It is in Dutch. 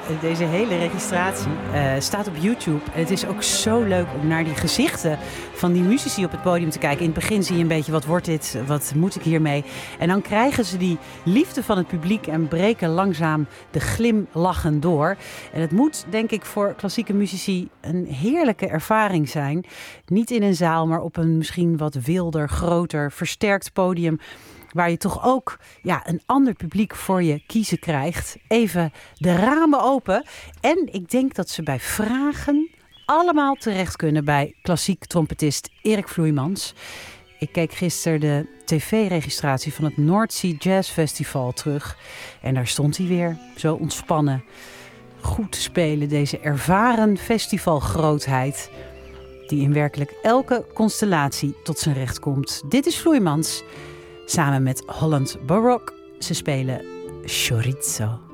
deze hele registratie staat op YouTube. En het is ook zo leuk om naar die gezichten van die muzici op het podium te kijken. In het begin zie je een beetje, wat wordt dit? Wat moet ik hiermee? En dan krijgen ze die liefde van het publiek en breken langzaam de glimlachen door. En het moet, denk ik, voor klassieke muzici een heerlijke ervaring zijn. Niet in een zaal, maar op een misschien wat wilder, groter, versterkt podium, waar je toch ook een ander publiek voor je kiezen krijgt. Even de ramen open. En ik denk dat ze bij vragen allemaal terecht kunnen bij klassiek trompetist Erik Vloeimans. Ik keek gisteren de tv-registratie van het North Sea Jazz Festival terug. En daar stond hij weer, zo ontspannen. Goed te spelen, deze ervaren festivalgrootheid, die in werkelijk elke constellatie tot zijn recht komt. Dit is Vloeimans. Samen met Holland Baroque. Ze spelen Chorizo.